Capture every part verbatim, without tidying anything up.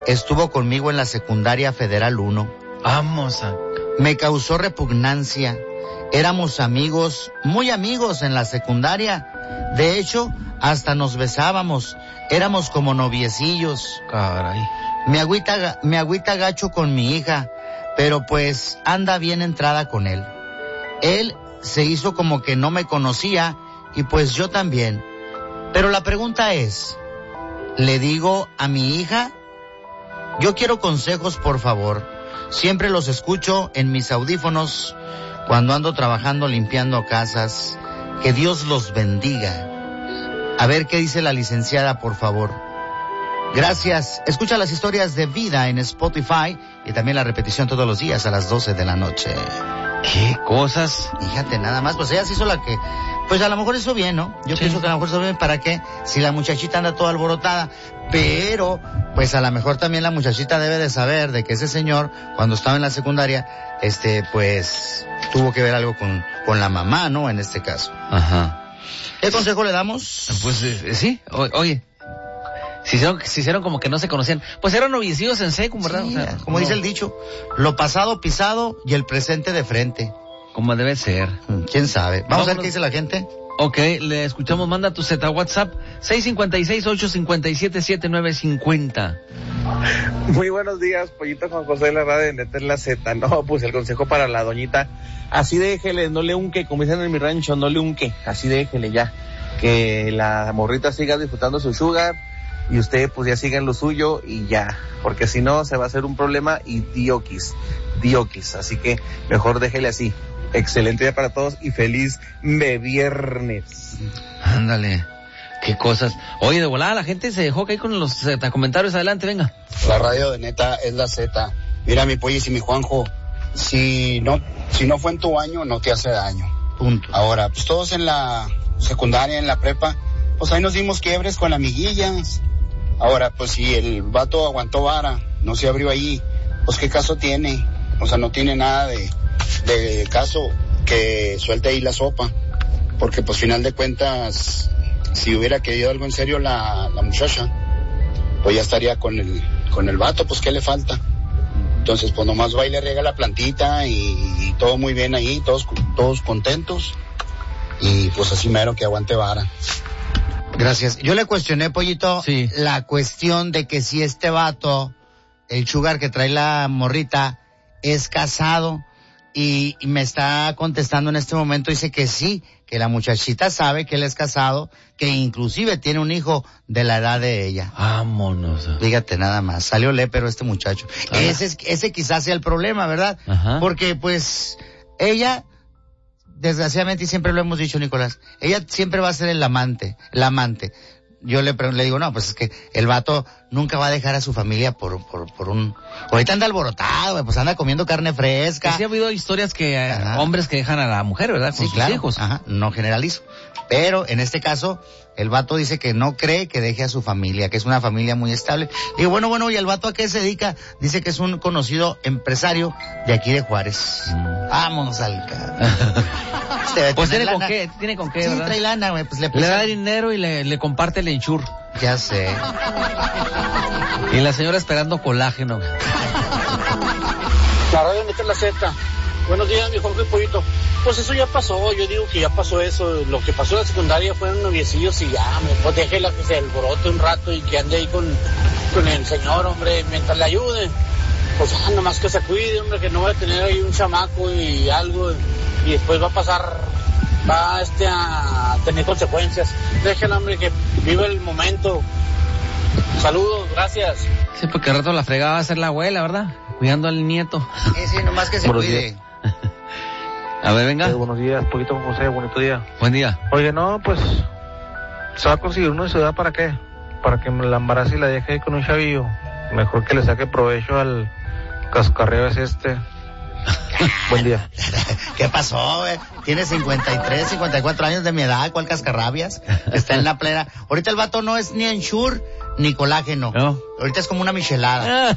estuvo conmigo en la secundaria Federal uno. Vamos a... Me causó repugnancia. Éramos amigos, muy amigos en la secundaria. De hecho, hasta nos besábamos. Éramos como noviecillos. Caray. Me agüita, me agüita gacho con mi hija, pero pues anda bien entrada con él. Él se hizo como que no me conocía y pues yo también. Pero la pregunta es, ¿le digo a mi hija? Yo quiero consejos, por favor. Siempre los escucho en mis audífonos cuando ando trabajando limpiando casas. Que Dios los bendiga. A ver qué dice la licenciada, por favor. Gracias. Escucha las historias de vida en Spotify y también la repetición todos los días a las doce de la noche. ¿Qué cosas? Fíjate, nada más, pues ella se hizo la que... Pues a lo mejor hizo bien, ¿no? Yo sí. pienso que a lo mejor hizo bien, ¿para qué? Si la muchachita anda toda alborotada. Pero, pues a lo mejor también la muchachita debe de saber de que ese señor, cuando estaba en la secundaria, este, pues, tuvo que ver algo con, con la mamá, ¿no? En este caso. Ajá. ¿Qué consejo le damos? Pues, eh, sí, o, oye... Se hicieron, se hicieron como que no se conocían. Pues eran noviecillos en seco, ¿verdad? Sí, o sea, como no. dice el dicho, lo pasado pisado y el presente de frente. Como debe ser. ¿Quién sabe? Vamos Vámonos. a ver qué dice la gente. Ok, le escuchamos, manda tu Z WhatsApp seis cinco seis, ocho cinco siete, siete nueve cinco cero. Muy buenos días, Pollito Juan José de la radio de Neta en la Z. No, pues el consejo para la doñita, así déjele, no le unque, como dicen en mi rancho, no le unque, así déjele ya. Que la morrita siga disfrutando su sugar y usted pues ya siga en lo suyo y ya, porque si no se va a hacer un problema y dioquis, dioquis, así que mejor déjele así. Excelente día para todos y feliz de viernes. Ándale, qué cosas. Oye, de volada la gente se dejó caer con los Z comentarios, adelante, venga. La radio de Neta es la Z. Mira mi Pollis y mi Juanjo, si no, si no fue en tu año, no te hace daño. Punto. Ahora, pues todos en la secundaria, en la prepa, pues ahí nos dimos quiebres con amiguillas. Ahora, pues si el vato aguantó vara, no se abrió ahí, pues qué caso tiene. O sea, no tiene nada de, de caso que suelte ahí la sopa. Porque pues final de cuentas, si hubiera querido algo en serio la, la muchacha, pues ya estaría con el, con el vato, pues qué le falta. Entonces, pues nomás va y le riega la plantita y, y todo muy bien ahí, todos, todos contentos. Y pues así mero que aguante vara. Gracias. Yo le cuestioné, Pollito, sí. la cuestión de que si este vato, el sugar que trae la morrita, es casado, y, y me está contestando en este momento, dice que sí, que la muchachita sabe que él es casado, que inclusive tiene un hijo de la edad de ella. Vámonos. Fíjate nada más, salió lépero este muchacho. Ah. Ese, ese quizás sea el problema, ¿verdad? Ajá. Porque pues ella... Desgraciadamente, y siempre lo hemos dicho, Nicolás, ella siempre va a ser el amante, el amante. Yo le, le digo, no, pues es que el vato nunca va a dejar a su familia por, por, por un... Ahorita anda alborotado, pues anda comiendo carne fresca. Sí ha habido historias que, Ajá. hombres que dejan a la mujer, ¿verdad? Con sí, sus claro. hijos. Ajá, no generalizo. Pero en este caso, el vato dice que no cree que deje a su familia, que es una familia muy estable. Digo, bueno, bueno, ¿y el vato a qué se dedica? Dice que es un conocido empresario de aquí de Juárez. Mm. Vámonos al este, Pues tiene lana. con qué, tiene con qué, sí, ¿verdad? trae lana, güey, pues le, le da dinero y le, le comparte el ensure. Ya sé. Y la señora esperando colágeno. La radio Neta en la Z. Buenos días, mi Jorge Pollito. Pues eso ya pasó, yo digo que ya pasó eso. Lo que pasó en la secundaria fueron noviecillos y ya, pues déjela que se alborote un rato y que ande ahí con, con el señor, hombre, mientras le ayude. Pues ah, nomás que se cuide, hombre, que no va a tener ahí un chamaco y algo y después va a pasar, va este, a tener consecuencias. Déjela, hombre, que viva el momento. Saludos, gracias. Sí, porque al rato la fregada va a ser la abuela, ¿verdad? Cuidando al nieto. Sí, sí, nomás que se Buenos cuide. Días. A ver, venga. Eh, buenos días, Poquito José, bonito día. Buen día. Oye, no, pues, se va a conseguir una ciudad, ¿para qué? Para que me la embarace y la deje ahí con un chavillo. Mejor que le saque provecho al cascarreo es este. Buen día. ¿Qué pasó, güey? Tiene cincuenta y tres, cincuenta y cuatro años de mi edad, ¿cuál cascarrabias? Está en la plena. Ahorita el vato no es ni ensure, ni colágeno. No. Ahorita es como una michelada.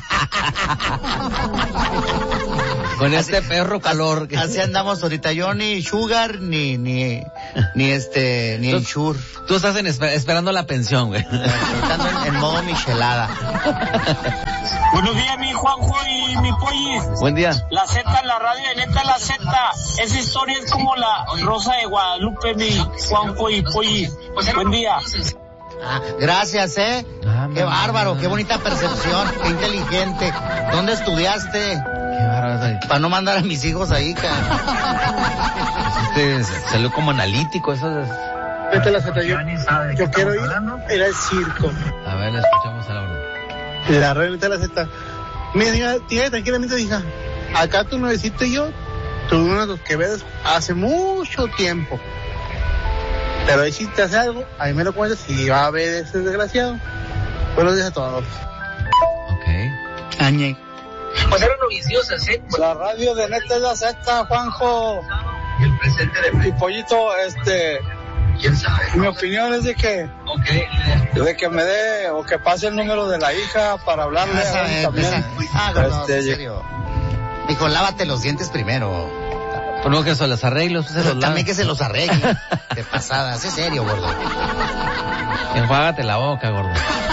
Con este así, perro calor. Así, así andamos ahorita. Yo ni sugar, ni, ni, ni este, ni ensure. Tú estás en esper- esperando la pensión, güey. Estando en, en modo michelada. Buenos días, mi Juanjo y mi Polly. Buen día. La Z, la radio de Neta La Z. Esa historia es como la Rosa de Guadalupe, mi Juanjo y Polly. Buen día. Ah, gracias, ¿eh? Ah, qué bárbaro, qué bonita percepción, qué inteligente. ¿Dónde estudiaste? Qué bárbaro. Para no mandar a mis hijos ahí, cara. Este salió como analítico, eso es... Vete la Z, yo, yo quiero ir, ir al circo. A ver, le escuchamos a la hora. La radio de la Z. Mira, tía, tía, tranquilamente, hija. Acá tu nuevecito y yo tuvimos los que ves hace mucho tiempo. Pero ahí si te hace algo, ahí me lo cuentas y va a ver ese desgraciado. Buenos días a todos. Ok. Añe. Pues eran noviciosas, ¿eh? La radio de Neta La Z, Juanjo. Y el presente de... Y Pollito, este... ¿Quién sabe? Mi opinión es de que... Ok. De que me dé o que pase el número de la hija para hablarle Esa, a él eh, también. esa. Ah, no, no, Este, en serio. Dijo, lávate los dientes primero. Pues no, que se los arreglos. Se los También lava. que se los arregle. De pasada, sé serio, gordo. Enjuágate la boca, gordo.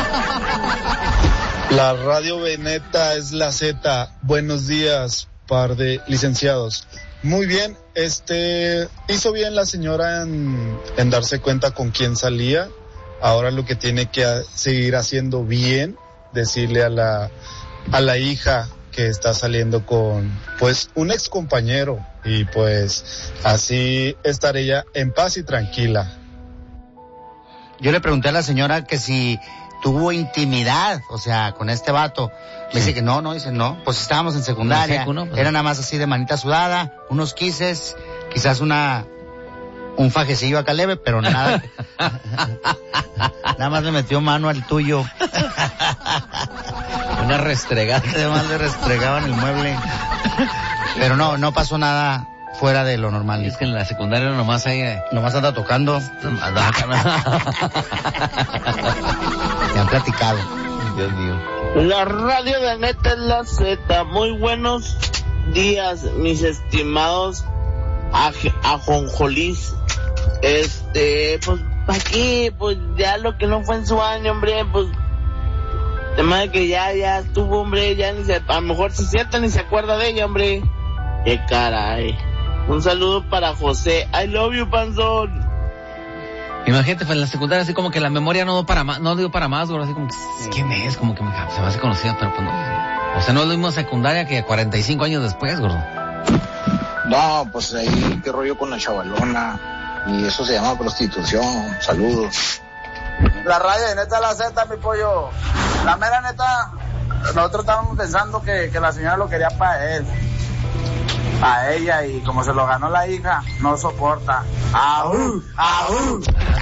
La radio Veneta es la Z. Buenos días, par de licenciados. Muy bien, este, hizo bien la señora en, en darse cuenta con quién salía. Ahora lo que tiene que a, seguir haciendo bien, decirle a la, a la hija que está saliendo con, pues, un ex compañero, y pues, así estará ella en paz y tranquila. Yo le pregunté a la señora que si tuvo intimidad, o sea, con este vato. Me Sí. dice que no, no, dice no. Pues estábamos en secundaria. En secu, ¿no? Pues Era nada más así de manita sudada, unos quises, quizás una, un fajecillo acá leve, pero nada. Nada más le metió mano al tuyo. Una restregada. Además le restregaban el mueble. Pero no, no pasó nada fuera de lo normal. Es que en la secundaria nomás hay... eh, Nomás anda tocando. Me han platicado. Dios mío. La radio de Neta es la Z. Muy buenos días, mis estimados aj- ajonjolís. Este, pues, ¿para qué? Pues ya lo que no fue en su año, hombre, pues, tema de que ya, ya estuvo, hombre, ya ni se, a lo mejor se sienta ni se acuerda de ella, hombre. Qué caray. Un saludo para José. I love you, panzón. Imagínate, pues en la secundaria así como que la memoria no dio para más, no dio para más, güey, así como, ¿quién es? Como que me, se me hace conocida, pero pues no. O sea, no es lo mismo secundaria que cuarenta y cinco años después, gordo. No, pues ahí qué rollo con la chavalona. Y eso se llama prostitución. Saludos. La radio de Neta La Z, mi pollo. La mera neta, nosotros estábamos pensando que, que la señora lo quería para él. A ella, y como se lo ganó la hija, no soporta. ¡Aú! ¡Aú!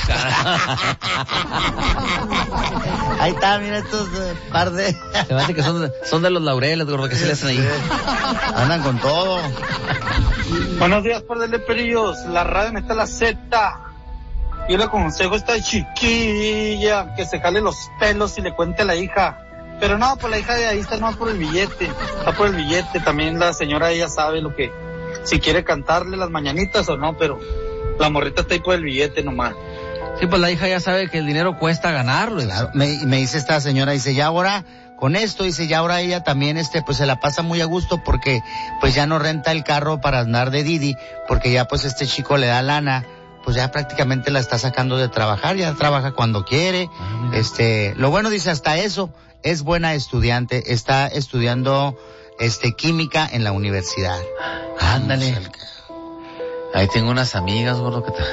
Ahí está, mira estos eh, par de... Se me hace que son de, son de los laureles, gordo, que se le hacen ahí. Andan con todo. Buenos días, por de perillos. La radio Neta La Z. Yo le aconsejo a esta chiquilla que se jale los pelos y le cuente a la hija. Pero no, pues la hija de ahí está nomás por el billete. Está por el billete. También la señora, ella sabe lo que... Si quiere cantarle las mañanitas o no, pero la morrita está ahí por el billete nomás. Sí, pues la hija ya sabe que el dinero cuesta ganarlo. Claro, me, me dice esta señora, dice, ya ahora, con esto, dice, ya ahora ella también, este, pues se la pasa muy a gusto porque, pues ya no renta el carro para andar de Didi, porque ya pues este chico le da lana, pues ya prácticamente la está sacando de trabajar, ya trabaja cuando quiere, ah, este, lo bueno, dice, hasta eso, es buena estudiante, está estudiando, este, química en la universidad. Ándale. Ahí tengo unas amigas, gordo, que te...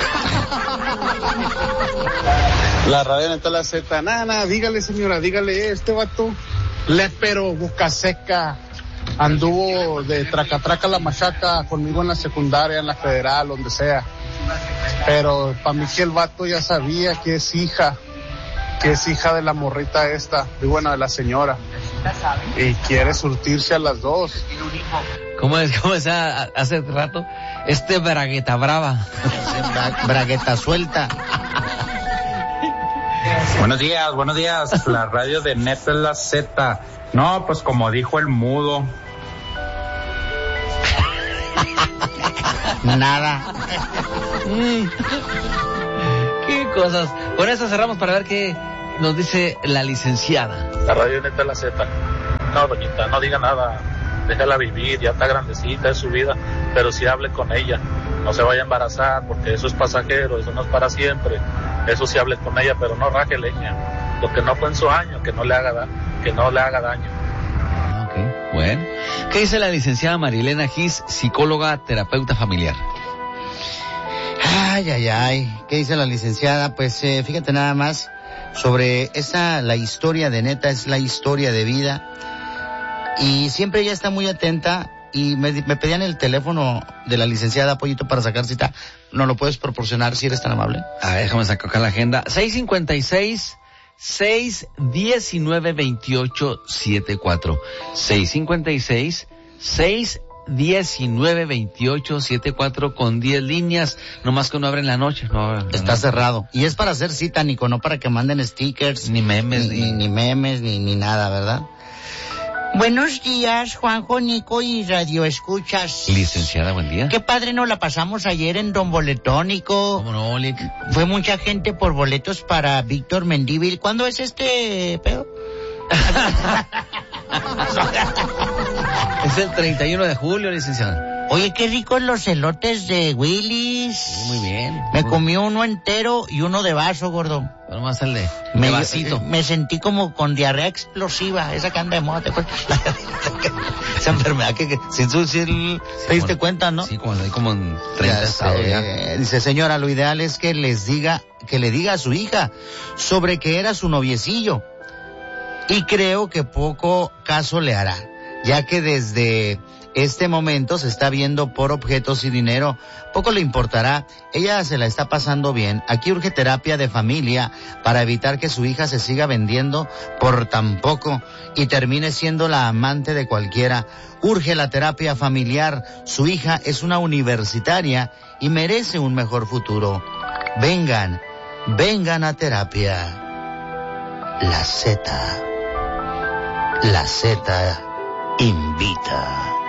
La radio Neta La Z. Nada, nada, dígale, señora, dígale, este vato, lépero, boca seca, anduvo de traca traca la machaca conmigo en la secundaria, en la federal, donde sea. Pero para mí que el vato ya sabía que es hija, que es hija de la morrita esta, y bueno, de la señora. Y quiere surtirse a las dos. ¿Cómo es? ¿Cómo es? Hace rato, este bragueta brava. Bra- bragueta suelta. Buenos días, buenos días. La radio de Neta es la Z. No, pues como dijo el mudo. Nada. Qué cosas. Con eso cerramos para ver qué nos dice la licenciada. La radio Neta es la Z. No, doñita, no diga nada. Déjala vivir, ya está grandecita, es su vida. Pero sí hable con ella. No se vaya a embarazar porque eso es pasajero, eso no es para siempre. Eso sí hable con ella, pero no raje leña. Lo que no fue en su año, que no le haga, da- que no le haga daño. Ok, bueno. ¿Qué dice la licenciada Marilena Gis, psicóloga, terapeuta familiar? Ay, ay, ay. ¿Qué dice la licenciada? Pues eh, fíjate nada más sobre esa, la historia de Neta es la historia de vida. Y siempre ella está muy atenta y me, me pedían el teléfono de la licenciada Pollito para sacar cita. ¿No lo puedes proporcionar si eres tan amable? A ver, déjame sacar acá la agenda. seis cincuenta y seis, seis diecinueve, veintiocho setenta y cuatro. seis cincuenta y seis, seis diecinueve, veintiocho setenta y cuatro con diez líneas. Nomás que no abre en la noche. No abre, Está no. cerrado. Y es para hacer cita, Nico, no para que manden stickers. Ni memes, Ni, ni... ni, ni memes, ni, ni nada, ¿verdad? Buenos días, Juanjo, Nico y Radio Escuchas. Licenciada, buen día. Qué padre nos la pasamos ayer en Don Boletónico. ¿Cómo no, Lic? Fue mucha gente por boletos para Víctor Mendívil. ¿Cuándo es este pedo? Es el treinta y uno de julio, licenciada. Oye, qué ricos los elotes de Willy's. Sí, muy bien. Me comí uno entero y uno de vaso, gordo. Bueno, más el de, de Me, vasito. me sentí como con diarrea explosiva, esa que anda de moda, ¿te acuerdas? Esa enfermedad que, que sin su si te diste bueno, cuenta, ¿no? Sí, como, como en treinta Ya estados sé. ya. Dice, señora, lo ideal es que les diga, que le diga a su hija sobre que era su noviecillo. Y creo que poco caso le hará, ya que desde este momento se está viendo por objetos y dinero. Poco le importará. Ella se la está pasando bien. Aquí urge terapia de familia para evitar que su hija se siga vendiendo por tan poco y termine siendo la amante de cualquiera. Urge la terapia familiar. Su hija es una universitaria y merece un mejor futuro. Vengan, vengan a terapia. La Z. La Z invita.